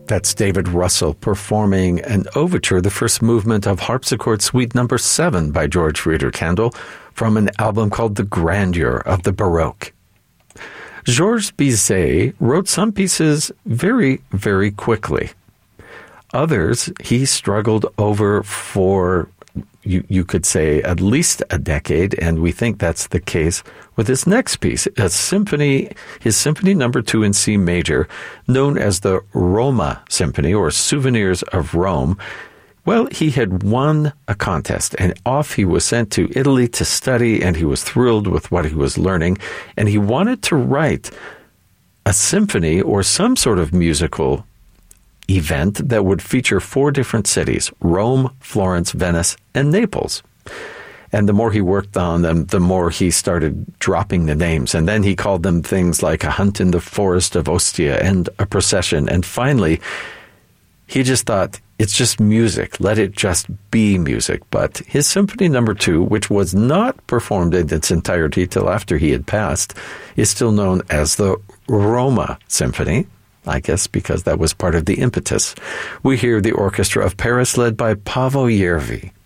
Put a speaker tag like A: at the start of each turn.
A: That's David Russell performing an overture, the first movement of Harpsichord Suite No. 7 by George Frieder Kendall from an album called The Grandeur of the Baroque. Georges Bizet wrote some pieces very, very quickly. Others he struggled over for, you could say, at least a decade, and we think that's the case with his next piece, his Symphony No. 2 in C major, known as the Roma Symphony, or Souvenirs of Rome. Well, he had won a contest, and off he was sent to Italy to study, and he was thrilled with what he was learning, and he wanted to write a symphony or some sort of musical event that would feature 4 different cities: Rome, Florence, Venice, and Naples. And the more he worked on them, the more he started dropping the names. And then he called them things like A Hunt in the Forest of Ostia and A Procession. And finally, he just thought, it's just music. Let it just be music. But his Symphony No. 2, which was not performed in its entirety till after he had passed, is still known as the Roma Symphony, I guess because that was part of the impetus. We hear the Orchestra of Paris led by Paavo Järvi.